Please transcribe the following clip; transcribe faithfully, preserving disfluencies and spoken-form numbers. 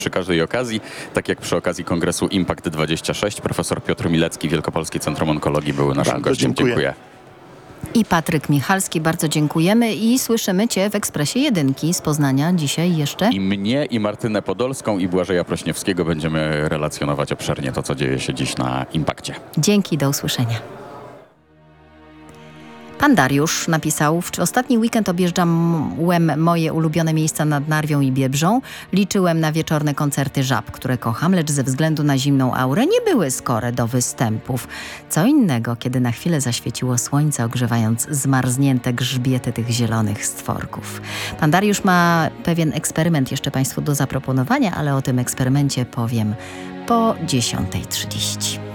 Przy każdej okazji, tak jak przy okazji Kongresu Impact dwadzieścia sześć, profesor Piotr Milecki, Wielkopolskie Centrum Onkologii, były naszym Bardzo gościem. dziękuję. Dziękuję. I Patryk Michalski, bardzo dziękujemy i słyszymy Cię w Ekspresie Jedynki z Poznania dzisiaj jeszcze. I mnie, i Martynę Podolską, i Błażeja Prośniewskiego będziemy relacjonować obszernie to, co dzieje się dziś na Impakcie. Dzięki, do usłyszenia. Pan Dariusz napisał: w ostatni weekend objeżdżałem moje ulubione miejsca nad Narwią i Biebrzą. Liczyłem na wieczorne koncerty Żab, które kocham, lecz ze względu na zimną aurę nie były skore do występów. Co innego, kiedy na chwilę zaświeciło słońce, ogrzewając zmarznięte grzbiety tych zielonych stworków. Pan Dariusz ma pewien eksperyment jeszcze Państwu do zaproponowania, ale o tym eksperymencie powiem po dziesiątej trzydzieści.